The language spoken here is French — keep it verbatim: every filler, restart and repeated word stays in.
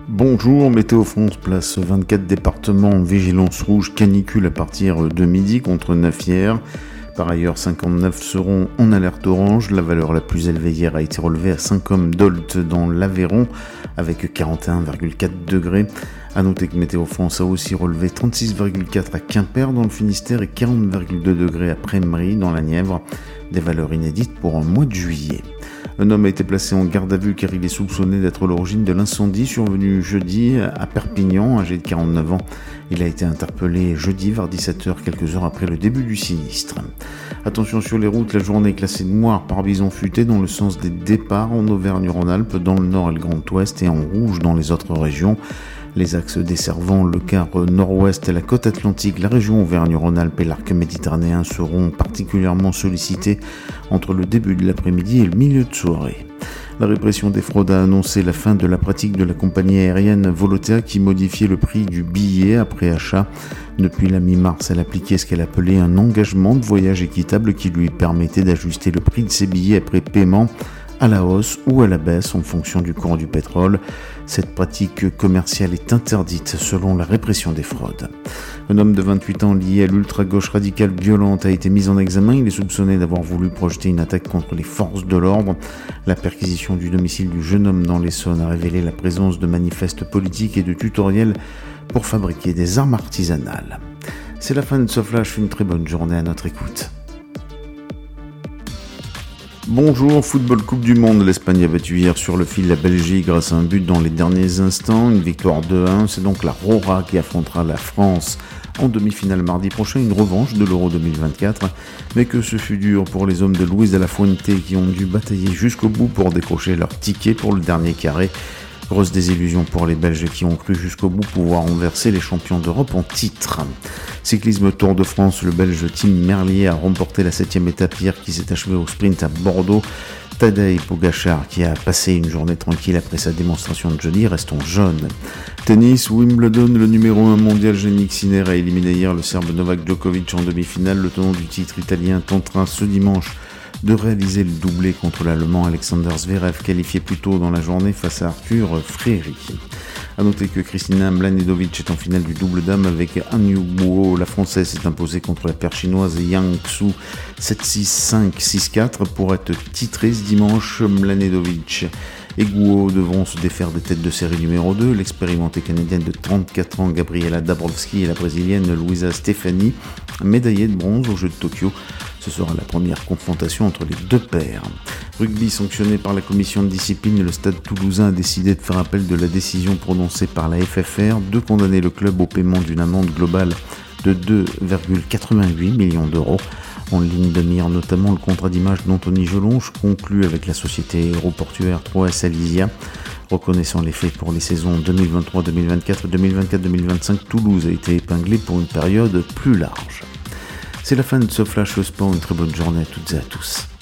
Bonjour, Météo France place vingt-quatre départements en vigilance rouge canicule à partir de midi contre neuf hier. Par ailleurs, cinquante-neuf seront en alerte orange. La valeur la plus élevée hier a été relevée à Saint-Côme-d'Olt dans l'Aveyron avec quarante et un virgule quatre degrés. A noter que Météo France a aussi relevé trente-six virgule quatre à Quimper dans le Finistère et quarante virgule deux degrés à Prémery dans la Nièvre. Des valeurs inédites pour un mois de juillet. Un homme a été placé en garde à vue car il est soupçonné d'être l'origine de l'incendie survenu jeudi à Perpignan, âgé de quarante-neuf ans. Il a été interpellé jeudi vers dix-sept heures, quelques heures après le début du sinistre. Attention sur les routes, la journée est classée noire par bison futé dans le sens des départs en Auvergne-Rhône-Alpes, dans le nord et le Grand Ouest et en rouge dans les autres régions. Les axes desservant le quart nord-ouest et la côte atlantique, la région Auvergne-Rhône-Alpes et l'arc méditerranéen seront particulièrement sollicités entre le début de l'après-midi et le milieu de soirée. La répression des fraudes a annoncé la fin de la pratique de la compagnie aérienne Volotea qui modifiait le prix du billet après achat. Depuis la mi-mars, elle appliquait ce qu'elle appelait un engagement de voyage équitable qui lui permettait d'ajuster le prix de ses billets après paiement à la hausse ou à la baisse en fonction du cours du pétrole. Cette pratique commerciale est interdite selon la répression des fraudes. Un homme de vingt-huit ans lié à l'ultra-gauche radicale violente a été mis en examen. Il est soupçonné d'avoir voulu projeter une attaque contre les forces de l'ordre. La perquisition du domicile du jeune homme dans l'Essonne a révélé la présence de manifestes politiques et de tutoriels pour fabriquer des armes artisanales. C'est la fin de ce flash, une très bonne journée à notre écoute. Bonjour, football Coupe du Monde, l'Espagne a battu hier sur le fil la Belgique grâce à un but dans les derniers instants, une victoire deux à un, c'est donc la Rora qui affrontera la France en demi-finale mardi prochain, une revanche de l'Euro deux mille vingt-quatre, mais que ce fut dur pour les hommes de Luis de la Fuente qui ont dû batailler jusqu'au bout pour décrocher leur ticket pour le dernier carré. Grosse désillusion pour les Belges qui ont cru jusqu'au bout pouvoir renverser les champions d'Europe en titre. Cyclisme Tour de France, le Belge Tim Merlier a remporté la septième étape hier qui s'est achevée au sprint à Bordeaux. Tadej Pogačar, qui a passé une journée tranquille après sa démonstration de jeudi, reste en jaune. Tennis, Wimbledon, le numéro un mondial Jannik Sinner a éliminé hier le Serbe Novak Djokovic en demi-finale. Le tenant du titre italien tentera ce dimanche de réaliser le doublé contre l'Allemand Alexander Zverev, qualifié plus tôt dans la journée face à Arthur Fréry. A noter que Kristina Mladenovic est en finale du double dame avec Han Yu-Guo. La Française s'est imposée contre la paire chinoise Yang Xu sept six cinq six quatre pour être titrée ce dimanche. Mladenovic et Guo devront se défaire des têtes de série numéro deux. L'expérimentée canadienne de trente-quatre ans Gabriela Dabrowski et la brésilienne Luisa Stefani, médaillée de bronze aux Jeux de Tokyo. Ce sera la première confrontation entre les deux paires. Rugby sanctionné par la commission de discipline, le Stade Toulousain a décidé de faire appel de la décision prononcée par la F F R de condamner le club au paiement d'une amende globale de deux virgule quatre-vingt-huit millions d'euros. En ligne de mire notamment le contrat d'image d'Anthony Gelonche conclu avec la société aéroportuaire trois S Alysia. Reconnaissant les faits pour les saisons deux mille vingt-trois deux mille vingt-quatre, deux mille vingt-quatre deux mille vingt-cinq, Toulouse a été épinglé pour une période plus large. C'est la fin de ce Flash Sport, une très bonne journée à toutes et à tous.